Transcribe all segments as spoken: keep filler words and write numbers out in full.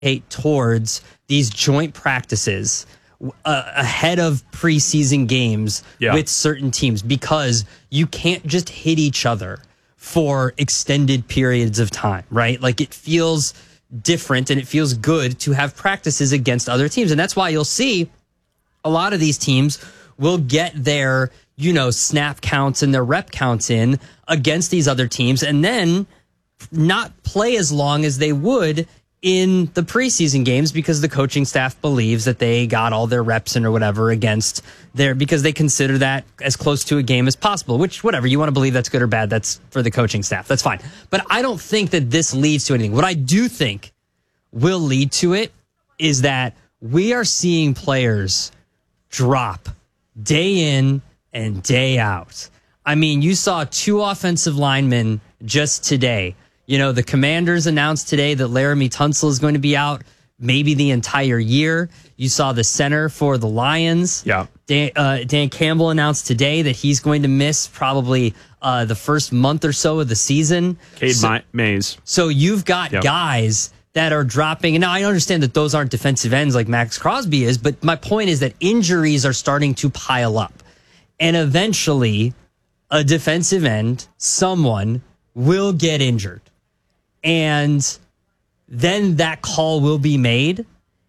towards these joint practices uh, ahead of preseason games yeah. with certain teams, because you can't just hit each other for extended periods of time, right? Like, it feels different and it feels good to have practices against other teams. And that's why you'll see a lot of these teams will get their, you know, snap counts and their rep counts in against these other teams and then not play as long as they would in the preseason games, because the coaching staff believes that they got all their reps in or whatever against their, because they consider that as close to a game as possible, which, whatever, you want to believe that's good or bad, that's for the coaching staff. That's fine. But I don't think that this leads to anything. What I do think will lead to it is that we are seeing players drop day in and day out. I mean, you saw two offensive linemen just today. You know, the Commanders announced today that Laramie Tunsil is going to be out maybe the entire year. You saw the center for the Lions. Yeah. Dan, uh, Dan Campbell announced today that he's going to miss probably uh, the first month or so of the season. Cade so, Mays. So you've got yep. guys that are dropping. And now I understand that those aren't defensive ends like Max Crosby is, but my point is that injuries are starting to pile up. And eventually, a defensive end, someone, will get injured. And then that call will be made.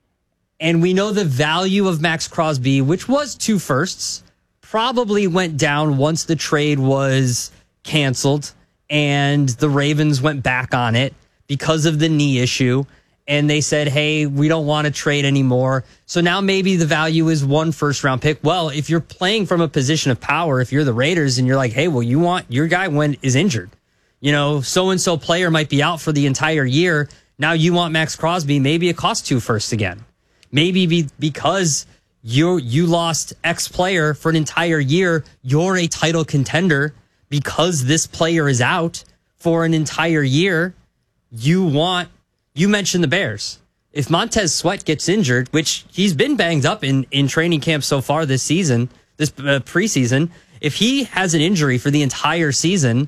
And we know the value of Max Crosby, which was two firsts, probably went down once the trade was canceled and the Ravens went back on it because of the knee issue. And they said, hey, we don't want to trade anymore. So now maybe the value is one first round pick. Well, if you're playing from a position of power, if you're the Raiders and you're like, hey, well, you want your guy when is injured. You know, so-and-so player might be out for the entire year. Now you want Max Crosby. Maybe it costs two firsts again. Maybe be, because you you lost X player for an entire year, you're a title contender because this player is out for an entire year. You want, you mentioned the Bears. If Montez Sweat gets injured, which he's been banged up in, in training camp so far this season, this uh, preseason, if he has an injury for the entire season,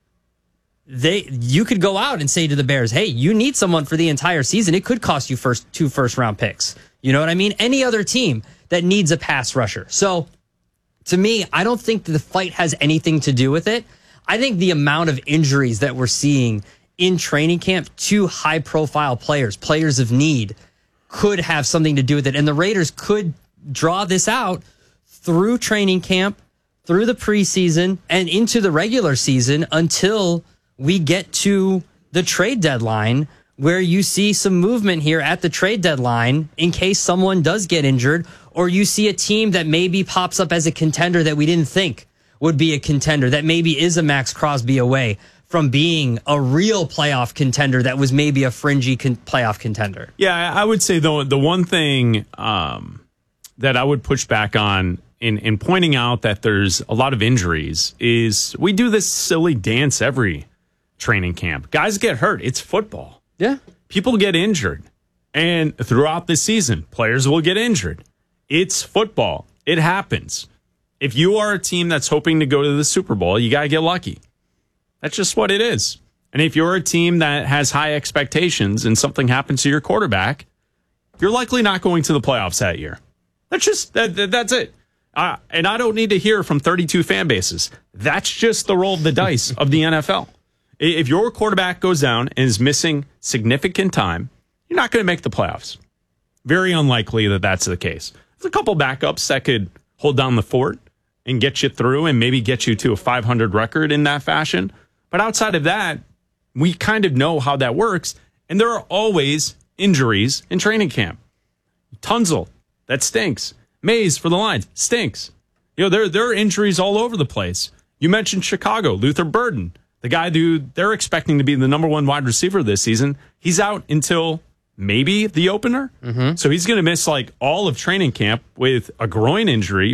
They, you could go out and say to the Bears, hey, you need someone for the entire season. It could cost you first two first round picks. You know what I mean? Any other team that needs a pass rusher. So to me, I don't think the fight has anything to do with it. I think the amount of injuries that we're seeing in training camp to high profile players, players of need, could have something to do with it. And the Raiders could draw this out through training camp, through the preseason, and into the regular season until we get to the trade deadline, where you see some movement here at the trade deadline in case someone does get injured, or you see a team that maybe pops up as a contender that we didn't think would be a contender, that maybe is a Max Crosby away from being a real playoff contender that was maybe a fringy con- playoff contender. Yeah, I would say, though, the one thing um, that I would push back on in, in pointing out that there's a lot of injuries is we do this silly dance every training camp. Guys get hurt. It's football. Yeah. People get injured. And throughout the season, players will get injured. It's football. It happens. If you are a team that's hoping to go to the Super Bowl, you got to get lucky. That's just what it is. And if you're a team that has high expectations and something happens to your quarterback, you're likely not going to the playoffs that year. That's just, that, that, that's it. Uh, and I don't need to hear from thirty-two fan bases. That's just the roll of the dice of the N F L. If your quarterback goes down and is missing significant time, you're not going to make the playoffs. Very unlikely that that's the case. There's a couple backups that could hold down the fort and get you through and maybe get you to a five hundred record in that fashion. But outside of that, we kind of know how that works. And there are always injuries in training camp. Tunsil, that stinks. Mays for the Lions, stinks. You know, there, there are injuries all over the place. You mentioned Chicago, Luther Burden. The guy who they're expecting to be the number one wide receiver this season, he's out until maybe the opener. Mm-hmm. So he's going to miss like all of training camp with a groin injury.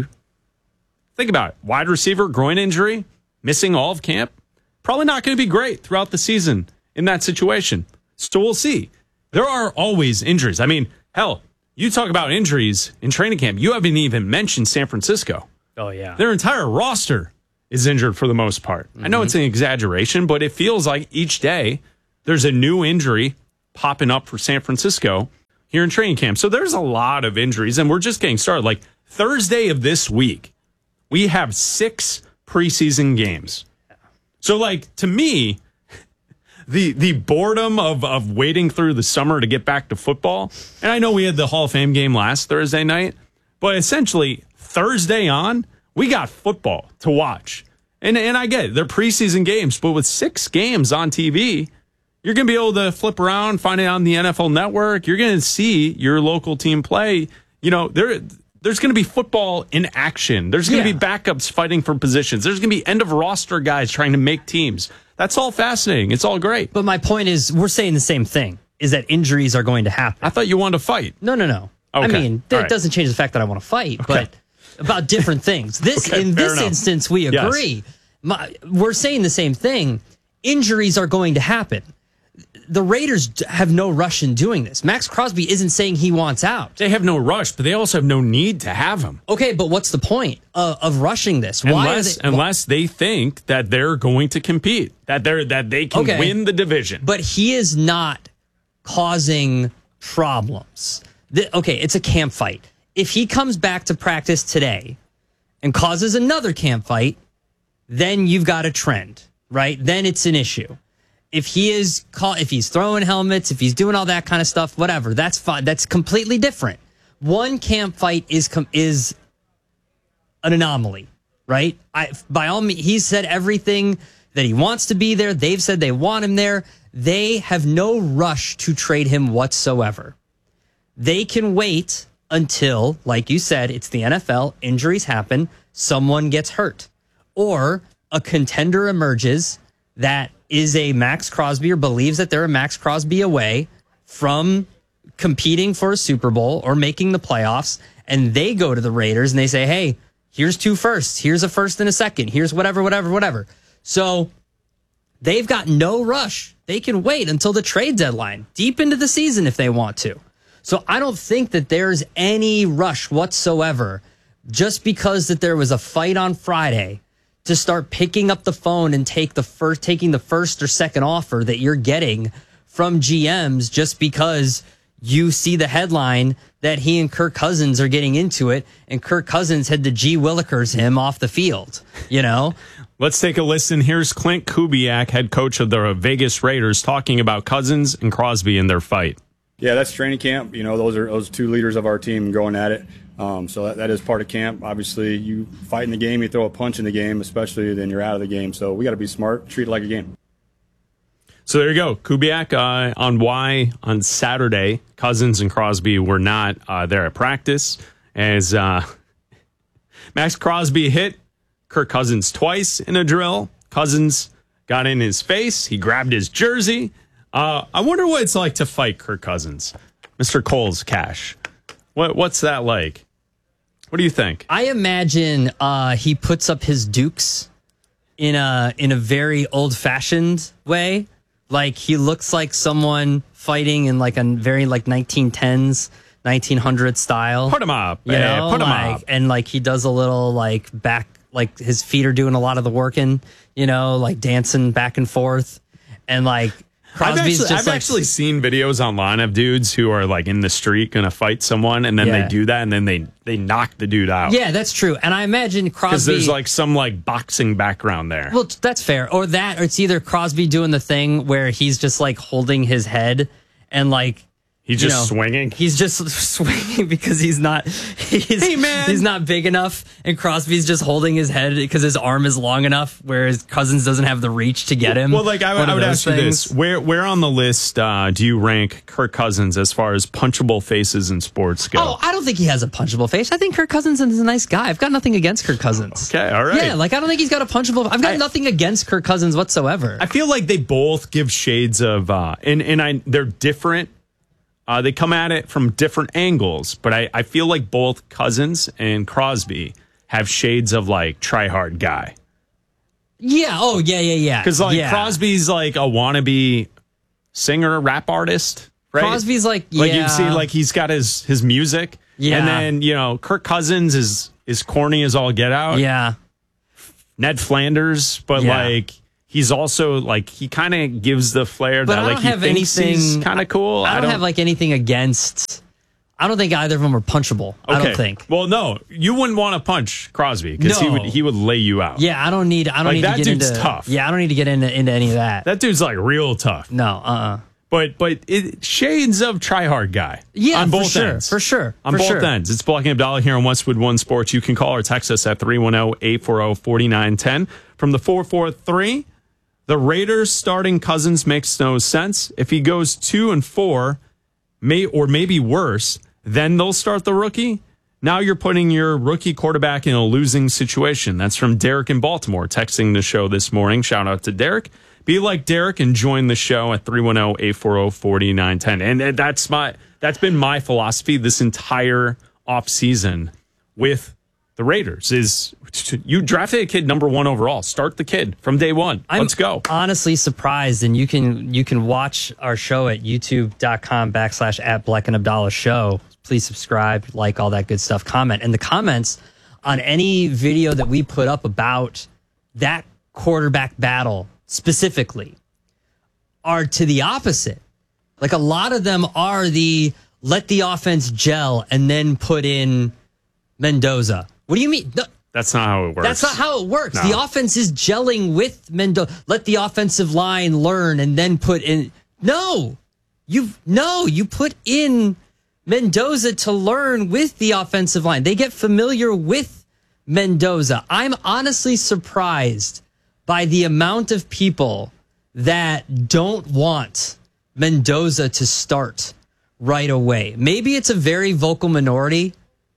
Think about it. Wide receiver, groin injury, missing all of camp. Probably not going to be great throughout the season in that situation. So we'll see. There are always injuries. I mean, hell, you talk about injuries in training camp. You haven't even mentioned San Francisco. Oh, yeah. Their entire roster is injured for the most part. Mm-hmm. I know it's an exaggeration, but it feels like each day there's a new injury popping up for San Francisco here in training camp. So there's a lot of injuries, and we're just getting started. Like Thursday of this week, we have six preseason games. So, like, to me, the the boredom of, of waiting through the summer to get back to football, and I know we had the Hall of Fame game last Thursday night, but essentially Thursday on, we got football to watch. And and I get it, they're preseason games, but with six games on T V, you're going to be able to flip around, find it on the N F L Network. You're going to see your local team play. You know, there there's going to be football in action. There's going to Yeah. be backups fighting for positions. There's going to be end of roster guys trying to make teams. That's all fascinating. It's all great. But my point is, we're saying the same thing, is that injuries are going to happen. I thought you wanted to fight. No, no, no. I Okay. mean, that All right. doesn't change the fact that I want to fight, Okay. but about different things. This Okay, in fair this enough. instance, we Yes. agree. My, we're saying the same thing. Injuries are going to happen. The Raiders d- have no rush in doing this. Max Crosby isn't saying he wants out. They have no rush, but they also have no need to have him. Okay, but what's the point of, of rushing this? Why Unless are they, unless they think that they're going to compete, that they're that they can Okay. win the division. But he is not causing problems. The- okay, it's a camp fight. If he comes back to practice today and causes another camp fight, then you've got a trend, right? Then it's an issue. If he is call, if he's throwing helmets, if he's doing all that kind of stuff, whatever, that's fine. That's completely different. One camp fight is com- is an anomaly, right? I by all means, he said everything that he wants to be there. They've said they want him there. They have no rush to trade him whatsoever. They can wait until, like you said, it's the N F L, injuries happen, someone gets hurt, or a contender emerges that is a Max Crosby or believes that they're a Max Crosby away from competing for a Super Bowl or making the playoffs, and they go to the Raiders and they say, hey, here's two firsts, here's a first and a second, here's whatever, whatever, whatever. So they've got no rush. They can wait until the trade deadline, deep into the season if they want to. So I don't think that there's any rush whatsoever just because that there was a fight on Friday to start picking up the phone and take the first, taking the first or second offer that you're getting from G Ms just because you see the headline that he and Kirk Cousins are getting into it, and Kirk Cousins had to G Willikers him off the field, you know? Let's take a listen. Here's Clint Kubiak, head coach of the Vegas Raiders, talking about Cousins and Crosby in their fight. Yeah, that's training camp. You know, those are those two leaders of our team going at it. Um, so that, that is part of camp. Obviously, you fight in the game, you throw a punch in the game, especially then you're out of the game. So we got to be smart, treat it like a game. So there you go. Kubiak uh, on why on Saturday Cousins and Crosby were not uh, there at practice as uh, Max Crosby hit Kirk Cousins twice in a drill. Cousins got in his face. He grabbed his jersey. Uh, I wonder what it's like to fight Kirk Cousins, Mister Cole's Cash. What what's that like? What do you think? I imagine uh, he puts up his dukes in a in a very old fashioned way. Like he looks like someone fighting in like a very like nineteen tens, nineteen hundreds style. Put him up, you eh, know, put him like, up. and like he does a little like back, like his feet are doing a lot of the working. You know, like dancing back and forth, and like. I've, Crosby's actually, just I've like, actually seen videos online of dudes who are like in the street going to fight someone, and then Yeah. they do that, and then they they knock the dude out. Yeah, that's true. And I imagine Crosby. Because there's like some like boxing background there. Well, that's fair. Or that, or it's either Crosby doing the thing where he's just like holding his head and like He's you just know, swinging. He's just swinging because he's not. He's, Hey, man. he's not big enough, and Crosby's just holding his head because his arm is long enough, whereas Cousins doesn't have the reach to get him. Well, like I, One I of would those ask you things. this: where where on the list uh, do you rank Kirk Cousins as far as punchable faces in sports go? Oh, I don't think he has a punchable face. I think Kirk Cousins is a nice guy. I've got nothing against Kirk Cousins. Okay, all right. Yeah, like I don't think he's got a punchable. I've got I- nothing against Kirk Cousins whatsoever. I feel like they both give shades of, uh, and and I they're different. Uh, they come at it from different angles, but I, I feel like both Cousins and Crosby have shades of like try hard guy. yeah. Oh, yeah, yeah, yeah. Because like yeah. Crosby's like a wannabe singer, rap artist, right? Crosby's like, yeah. Like you see, like he's got his his music, Yeah. and then you know Kirk Cousins is is corny as all get out. yeah. Ned Flanders, but Yeah. like he's also like he kind of gives the flair But that I like don't he have thinks anything he's kind of cool. I don't, I don't have like anything against. I don't think either of them are punchable. Okay. I don't think. Well, no, you wouldn't want to punch Crosby because No. he would he would lay you out. Yeah, I don't need. I don't Like, need that to get dude's into. tough. Yeah, I don't need to get into into any of that. That dude's like real tough. no, uh, uh But but it, shades of try hard guy. Yeah, on for both sure, ends. for sure, On for both sure. ends. It's Blocking Abdallah here on Westwood One Sports. You can call or text us at three one zero, eight four zero, four nine one zero. From the four four three, the Raiders starting Cousins makes no sense. If he goes two and four, may or maybe worse, then they'll start the rookie. Now you're putting your rookie quarterback in a losing situation. That's from Derek in Baltimore, texting the show this morning. Shout out to Derek. Be like Derek and join the show at three one zero, eight four zero, four nine one zero. And, and that's my that's been my philosophy this entire offseason with the Raiders is you drafted a kid number one overall. Start the kid from day one. I'm Let's go. honestly surprised, and you can you can watch our show at youtube.com backslash at Black and Abdallah show. Please subscribe, like all that good stuff, comment. And the comments on any video that we put up about that quarterback battle specifically are to the opposite. Like a lot of them are the let the offense gel and then put in Mendoza. What do you mean? No, That's not how it works. that's not how it works. No. The offense is gelling with Mendoza. Let the offensive line learn and then put in. No, you no, you put in Mendoza to learn with the offensive line. They get familiar with Mendoza. I'm honestly surprised by the amount of people that don't want Mendoza to start right away. Maybe it's a very vocal minority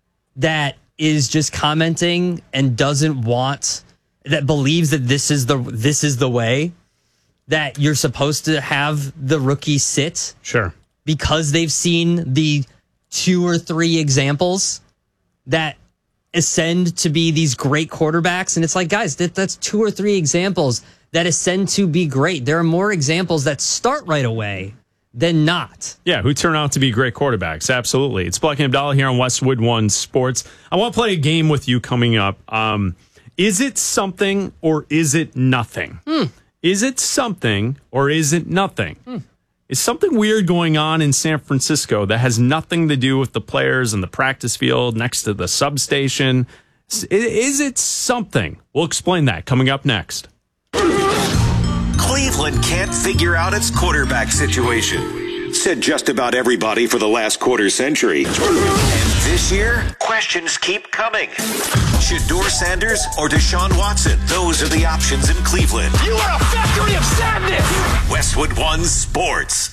that is just commenting and doesn't want, that believes that this is the this is the way that you're supposed to have the rookie sit Sure. because they've seen the two or three examples that ascend to be these great quarterbacks. And it's like, guys, that, that's two or three examples that ascend to be great. There are more examples that start right away than not. Yeah, who turn out to be great quarterbacks. Absolutely. It's Blacking Abdallah here on Westwood One Sports. I want to play a game with you coming up. Um, is it something or is it nothing? Hmm. Is it something or is it nothing? Hmm. Is something weird going on in San Francisco that has nothing to do with the players and the practice field next to the substation? Is it something? We'll explain that coming up next. Cleveland can't figure out its quarterback situation. Said just about everybody for the last quarter century. And this year, questions keep coming. Shedeur Sanders or Deshaun Watson? Those are the options in Cleveland. You are a factory of sadness! Westwood One Sports.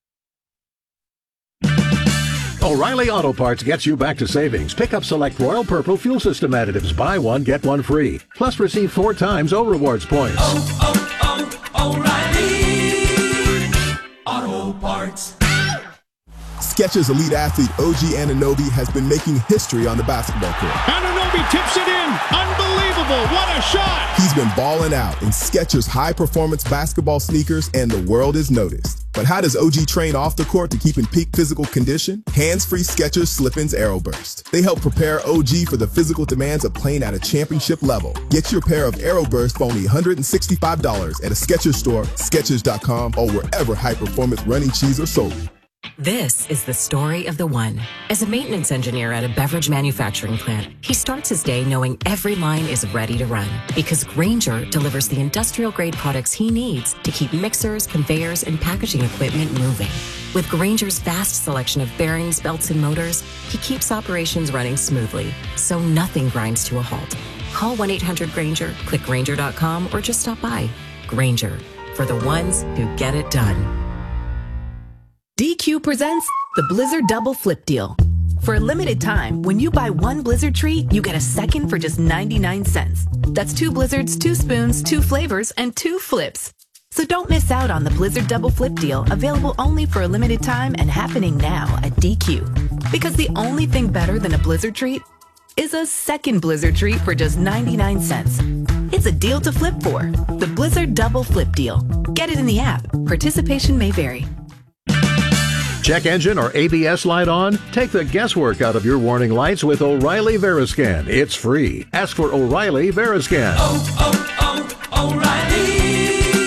O'Reilly Auto Parts gets you back to savings. Pick up select Royal Purple fuel system additives. Buy one, get one free. Plus receive four times O Rewards points. Oh, oh, oh, O'Reilly Auto Parts. Skechers elite athlete O G Anunoby has been making history on the basketball court. Anunoby tips it in. Unbelievable. What a shot. He's been balling out in Skechers high-performance basketball sneakers, and the world is noticed. But how does O G train off the court to keep in peak physical condition? Hands-free Skechers Slip-ins Aeroburst. They help prepare O G for the physical demands of playing at a championship level. Get your pair of Aeroburst for only one hundred sixty-five dollars at a Skechers store, Skechers dot com, or wherever high-performance running shoes are sold. This is the story of the one. As a maintenance engineer at a beverage manufacturing plant, he starts his day knowing every line is ready to run because Grainger delivers the industrial-grade products he needs to keep mixers, conveyors, and packaging equipment moving. With Grainger's vast selection of bearings, belts, and motors, he keeps operations running smoothly, so nothing grinds to a halt. Call one eight hundred Grainger, click Grainger dot com, or just stop by. Grainger, for the ones who get it done. D Q presents the Blizzard Double Flip Deal. For a limited time, when you buy one Blizzard treat, you get a second for just ninety-nine cents. That's two Blizzards, two spoons, two flavors, and two flips. So don't miss out on the Blizzard Double Flip Deal, available only for a limited time and happening now at D Q. Because the only thing better than a Blizzard treat is a second Blizzard treat for just ninety-nine cents. It's a deal to flip for. The Blizzard Double Flip Deal. Get it in the app. Participation may vary. Check engine or A B S light on? Take the guesswork out of your warning lights with O'Reilly Veriscan. It's free. Ask for O'Reilly Veriscan. Oh, oh, oh,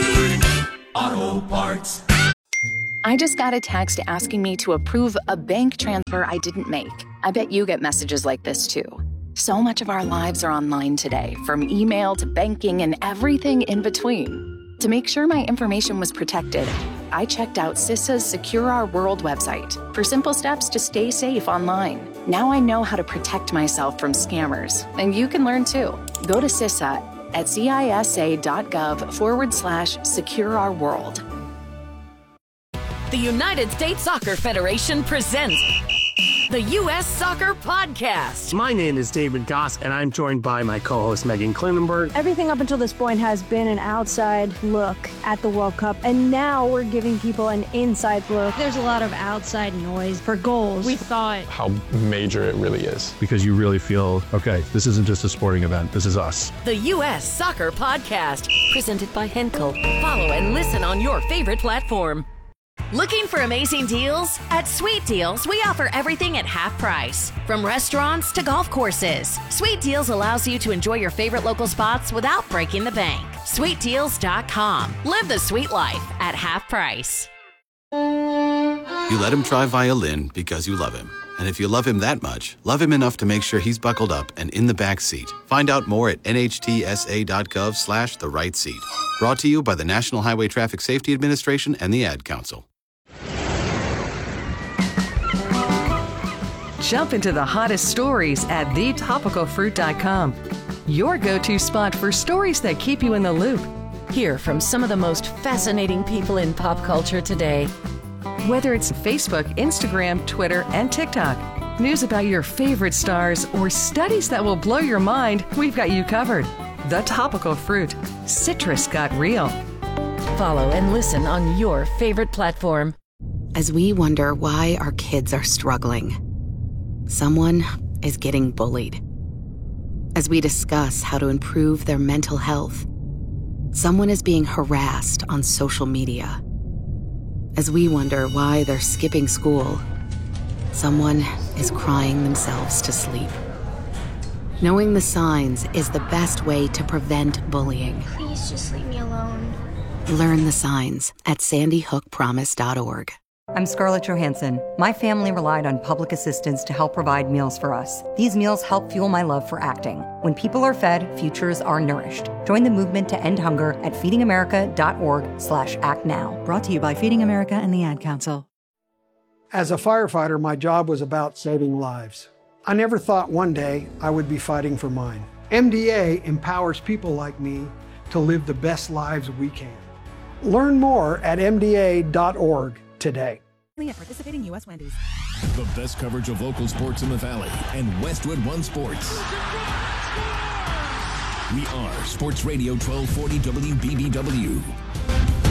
I just got a text asking me to approve a bank transfer I didn't make. I bet you get messages like this too. So much of our lives are online today, from email to banking and everything in between. To make sure my information was protected, I checked out CISA's Secure Our World website for simple steps to stay safe online. Now I know how to protect myself from scammers, and you can learn too. Go to CISA at cisa.gov forward slash secure our world. The United States Soccer Federation presents the U S Soccer Podcast. My name is David Goss, and I'm joined by my co-host Megan Klinenberg. Everything up until this point has been an outside look at the World Cup, and now we're giving people an inside look. There's a lot of outside noise for goals. We thought how major it really is. Because you really feel, okay, this isn't just a sporting event, this is us. The U S Soccer Podcast, presented by Henkel. Follow and listen on your favorite platform. Looking for amazing deals? At Sweet Deals, we offer everything at half price. From restaurants to golf courses, Sweet Deals allows you to enjoy your favorite local spots without breaking the bank. sweet deals dot com. Live the sweet life at half price. You let him try violin because you love him. And if you love him that much, love him enough to make sure he's buckled up and in the back seat. Find out more at nhtsa.gov slash the right seat. Brought to you by the National Highway Traffic Safety Administration and the Ad Council. Jump into the hottest stories at the topical fruit dot com. Your go-to spot for stories that keep you in the loop. Hear from some of the most fascinating people in pop culture today. Whether it's Facebook, Instagram, Twitter, and TikTok, news about your favorite stars, or studies that will blow your mind, we've got you covered. The Topical Fruit. Citrus got real. Follow and listen on your favorite platform. As we wonder why our kids are struggling, someone is getting bullied. As we discuss how to improve their mental health, someone is being harassed on social media. As we wonder why they're skipping school, someone is crying themselves to sleep. Knowing the signs is the best way to prevent bullying. Please just leave me alone. Learn the signs at sandy hook promise dot org. I'm Scarlett Johansson. My family relied on public assistance to help provide meals for us. These meals help fuel my love for acting. When people are fed, futures are nourished. Join the movement to end hunger at feedingamerica.org slash act now. Brought to you by Feeding America and the Ad Council. As a firefighter, my job was about saving lives. I never thought one day I would be fighting for mine. M D A empowers people like me to live the best lives we can. Learn more at m d a dot org today. At participating U S Wendy's. The best coverage of local sports in the Valley and Westwood One Sports. We are Sports Radio twelve forty W B B W.